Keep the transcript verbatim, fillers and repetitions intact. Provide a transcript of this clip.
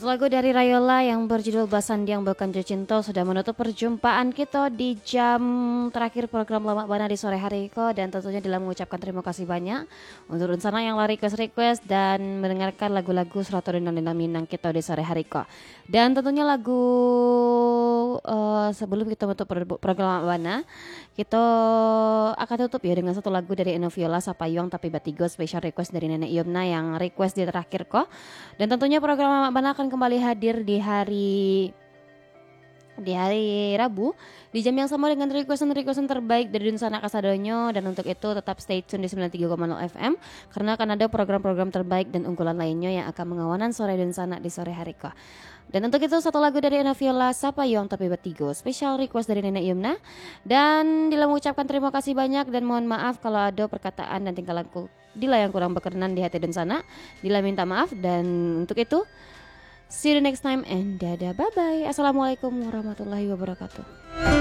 Satu lagu dari Rayola yang berjudul Basandiang Bekanjo Cinta sudah menutup perjumpaan kita di jam terakhir program Lama Bana di sore hari ko, dan tentunya dalam mengucapkan terima kasih banyak untuk Runsana yang lari request-request dan mendengarkan lagu-lagu Serato Dendang Dendang Minang kita di sore hari ko. Dan tentunya lagu uh, sebelum kita menutup program Lama Bana, kita akan tutup ya dengan satu lagu dari Enoviola Sapayuang Tapi Batigo, special request dari Nenek Yumna yang request di terakhir ko. Dan tentunya program Lama Bana akan kembali hadir di hari di hari Rabu di jam yang sama dengan requestan-requestan terbaik dari Dunsana Kasadonyo, dan untuk itu tetap stay tune di sembilan puluh tiga koma nol F M karena akan ada program-program terbaik dan unggulan lainnya yang akan mengawanan sore Dunsana di sore hari ko. Dan untuk itu satu lagu dari Enoviola Sapayuang Tapi Batigo, special request dari Nenek Yumna, dan Dila mengucapkan terima kasih banyak dan mohon maaf kalau ada perkataan dan tingkah laku Dila yang kurang berkenan di hati Dunsana. Dila minta maaf, dan untuk itu see you the next time and dadah, bye bye. Assalamualaikum warahmatullahi wabarakatuh.